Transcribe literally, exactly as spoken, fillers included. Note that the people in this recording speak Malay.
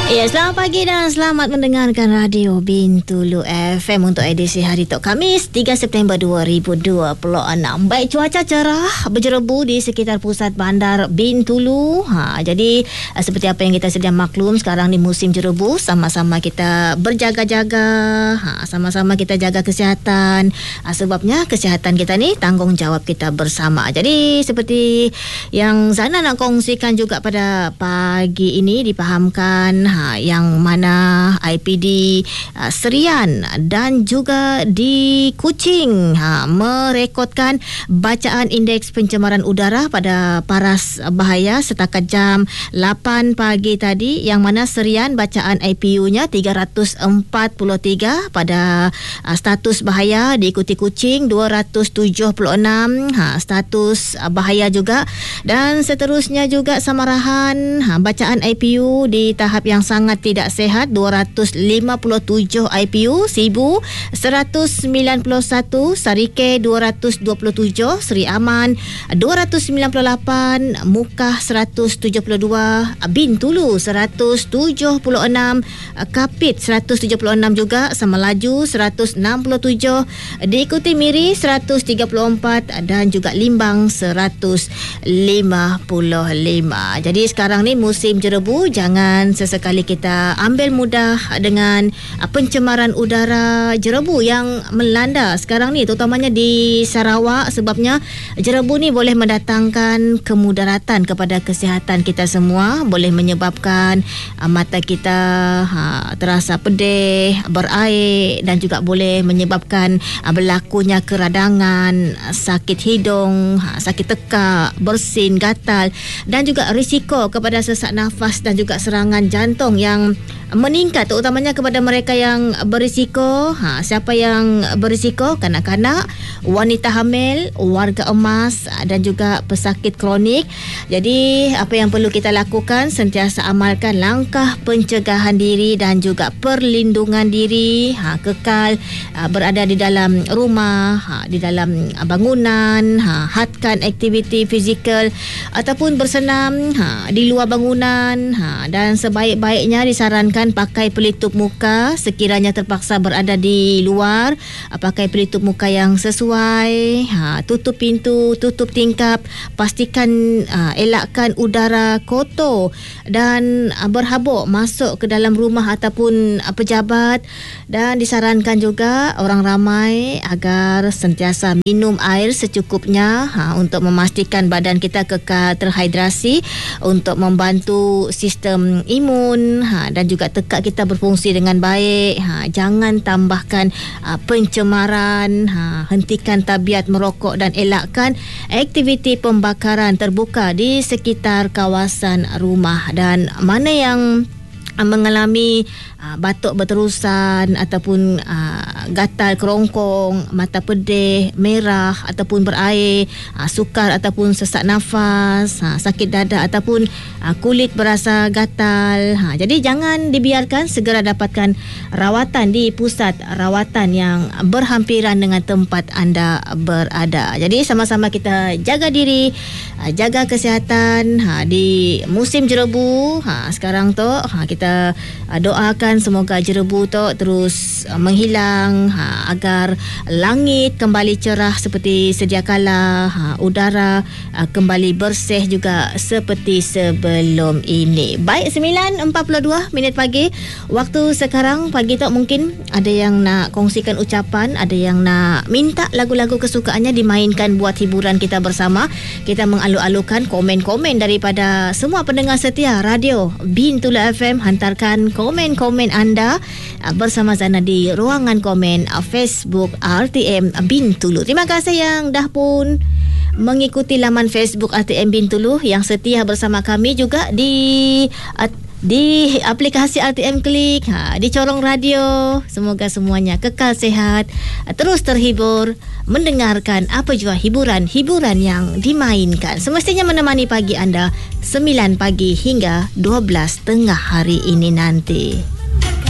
Ya, selamat pagi dan selamat mendengarkan Radio Bintulu F M untuk edisi hari Tok Khamis tiga September dua ribu dua puluh enam. Baik, cuaca cerah berjerebu di sekitar pusat bandar Bintulu. Ha, jadi seperti apa yang kita sedia maklum, sekarang ni musim jerebu, sama-sama kita berjaga-jaga, ha, sama-sama kita jaga kesihatan. Ha, sebabnya kesihatan kita ni tanggungjawab kita bersama. Jadi seperti yang Zana nak kongsikan juga pada pagi ini, dipahamkan Ha, yang mana I P D uh, Serian dan juga di Kuching ha, merekodkan bacaan indeks pencemaran udara pada paras bahaya setakat jam lapan pagi tadi, yang mana Serian bacaan I P U-nya tiga ratus empat puluh tiga, pada uh, status bahaya, diikuti Kuching dua ratus tujuh puluh enam ha, status uh, bahaya juga, dan seterusnya juga Samarahan ha, bacaan I P U di tahap yang sangat tidak sehat dua ratus lima puluh tujuh I P U, Sibu seratus sembilan puluh satu, Sarike dua ratus dua puluh tujuh, Seri Aman dua ratus sembilan puluh lapan, Mukah seratus tujuh puluh dua, Bintulu seratus tujuh puluh enam, Kapit seratus tujuh puluh enam juga, Semelaju seratus enam puluh tujuh, diikuti Miri seratus tiga puluh empat dan juga Limbang seratus lima puluh lima. Jadi sekarang ni musim jerebu, jangan sesekali kita ambil mudah dengan pencemaran udara jerebu yang melanda sekarang ni, terutamanya di Sarawak, sebabnya jerebu ni boleh mendatangkan kemudaratan kepada kesihatan kita semua, boleh menyebabkan uh, mata kita uh, terasa pedih, berair, dan juga boleh menyebabkan uh, berlakunya keradangan, sakit hidung, uh, sakit tekak, bersin, gatal, dan juga risiko kepada sesak nafas dan juga serangan jantung yang meningkat, terutamanya kepada mereka yang berisiko. Ha, siapa yang berisiko? Kanak-kanak, wanita hamil, warga emas dan juga pesakit kronik. Jadi apa yang perlu kita lakukan? Sentiasa amalkan langkah pencegahan diri dan juga perlindungan diri. Ha, kekal ha, berada di dalam rumah, ha, di dalam bangunan, ha, hadkan aktiviti fizikal ataupun bersenam ha, di luar bangunan, ha, dan sebaik-baiknya disarankan pakai pelitup muka sekiranya terpaksa berada di luar. Pakai pelitup muka yang sesuai, ha, tutup pintu, tutup tingkap, pastikan ha, elakkan udara kotor dan ha, berhabuk masuk ke dalam rumah ataupun ha, pejabat. Dan disarankan juga orang ramai agar sentiasa minum air secukupnya ha, untuk memastikan badan kita kekal terhidrasi, untuk membantu sistem imun ha, dan juga tekak kita berfungsi dengan baik. Ha, jangan tambahkan ha, pencemaran, ha, hentikan tabiat merokok dan elakkan aktiviti pembakaran terbuka di sekitar kawasan rumah. Dan mana yang mengalami uh, batuk berterusan ataupun uh, gatal kerongkong, mata pedih, merah ataupun berair, uh, sukar ataupun sesak nafas, uh, sakit dada ataupun uh, kulit berasa gatal. Ha, jadi jangan dibiarkan, segera dapatkan rawatan di pusat rawatan yang berhampiran dengan tempat anda berada. Jadi sama-sama kita jaga diri, uh, jaga kesihatan ha, di musim jerebu. Ha, sekarang tu ha, kita doakan semoga jerebu tu terus menghilang, ha, agar langit kembali cerah seperti sedia kala, ha, udara ha, kembali bersih juga seperti sebelum ini. Baik, sembilan empat puluh dua minit pagi waktu sekarang. Pagi tu mungkin ada yang nak kongsikan ucapan, ada yang nak minta lagu-lagu kesukaannya dimainkan buat hiburan kita bersama. Kita mengalu-alukan komen-komen daripada semua pendengar setia Radio Bintulu F M. Hantarkan komen-komen anda bersama Zana di ruangan komen Facebook R T M Bintulu. Terima kasih yang dah pun mengikuti laman Facebook R T M Bintulu, yang setia bersama kami juga di di aplikasi R T M Klik, ha, di Corong Radio. Semoga semuanya kekal sehat, terus terhibur mendengarkan apa jua hiburan-hiburan yang dimainkan. Semestinya menemani pagi anda sembilan pagi hingga dua belas tengah hari ini nanti.